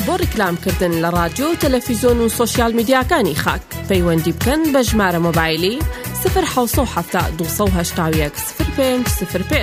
بۆ ڕیکلامکردن لە رادیۆ و تەلەڤیزۆن و سۆشیال میدیاکانی خاک پەیوەندی بکەن بە ژمارە مۆبایلی 070 281 0505.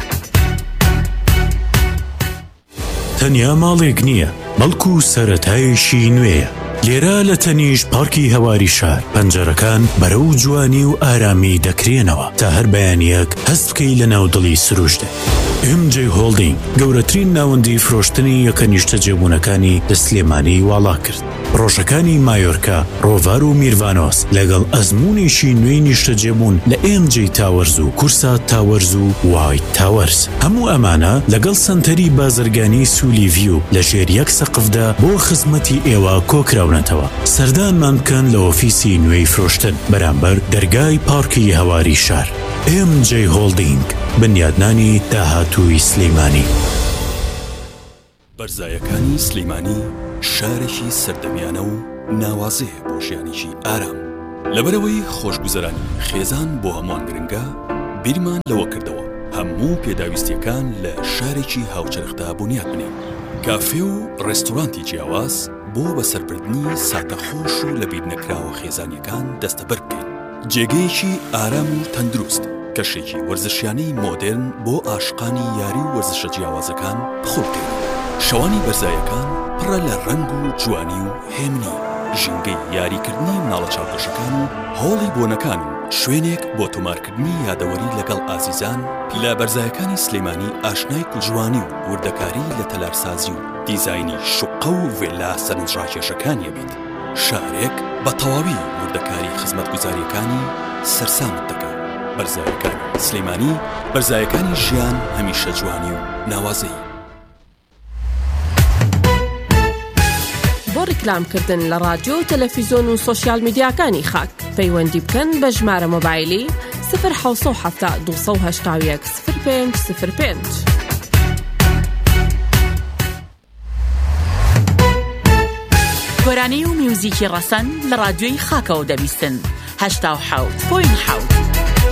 تەنیا ماڵێک نییە، بەڵکو سەرەتایشی نوێیە. لێرە لە تەنیش پارکی هەواری شار پەنجەرەکان بەرەو جوانی و ئارامی دەکرێنەوە تا هەر بەیانیەک هەست بکەی لە ناودڵی سروشتێ. MJ هۆڵدینگ گەورەترین ناوەندی فرۆشتنی یەکە نیشتە جێبوونەکانی لە سلێمانی واڵا کرد. ڕۆژەکانی مایۆرکا، ڕۆڤار و میروانۆس لەگەڵ ئەزمونێکی نوێی نیشتە جێبوون لە MJ تاوەرز و کورسات تاوەرز و وایت تاوەرز. هەموو ئەمانە لەگەڵ سنتەری بازرگانی سولیڤیو لە ژێر یەک سەقفدا بۆ خزمەتی ئێوە کۆکراونەتەوە. سەردانمان بکەن لە ئۆفیسی نوێی فرۆشتن بەرامبەر دەرگای پارکی هەواری شار. MJ هۆڵدینگ، بنیادنانی داهاتووی سلەیمانی. بەرزایەکانی سلەیمانی شارێکی سەردەمیانە و ناوازەیە بۆ ژیانێکی ئارام. لەبەرەوەی خۆشگوزەرانی خێزان بۆ هەمووان گرنگە، بیرمان لەوە کردەوە هەموو پێداویستیەکان لە شارێکی هاوچەرخدا بنیاد بنێن. کافێ و ڕێستۆرانتی جیاواز بۆ بەسەربردنی ساتەخۆش و لە بیر نەکراوە خێزانیەکان دەستەبەر بکەین. جێگەیەکی ئارام و تەندروست، کەشێکی وەرزشیانەی مۆدێرن بۆ عاشقانی یاری و وەرزشە جیاوازەکان بخۆ بکەین. شەوانی بەرزایەکان پڕە لە ڕەنگ و جوانی و هێمنی، ژینگەی یاریکردنی مناڵە چاوپۆشەکان و هۆڵی بۆنەکان و شوێنێک بۆ تۆمارکردنی یادەوەری لەگەڵ ئازیزان. لە بەرزایەکانی سلەیمانی ئاشنای کوڵجوانی و وردەکاری لە تەلارسازی و دیزاینی شوقە و ڤێلا سەرنجڕاکێشەکانی بیت. شارێک بە تەواوی وردەکاری خزمەتگوزاریەکانی سەرسامت دەکات. بەرزایەکانی سلەیمانی، بەرزایەکانی ژیان هەمیشە جوانی و ناوازەی. بۆ ڕیکلامکردن لە رادیۆ و تەلەڤیزۆن و سۆشیال میدیاکانی خاک پەیوەندی بکەن بە ژمارە مۆبایلی 070 281 0505. گۆرانەی و میوزیکی ڕەسەن لە رادیۆی خاکەوە دەبیستن 87.7.